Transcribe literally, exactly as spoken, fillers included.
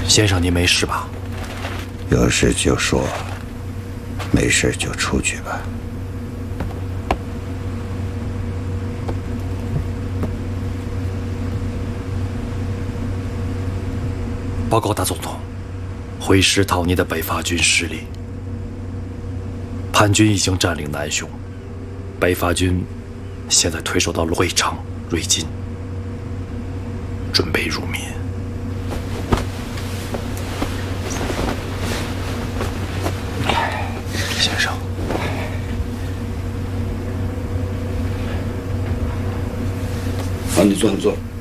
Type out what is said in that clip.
先生，你没事吧？ 有事就说，没事就出去吧。 报告大总统，回师讨逆的北伐军失利，叛军已经占领南雄，北伐军现在退守到会昌、瑞金，准备入缅。先生， 好，你坐，坐。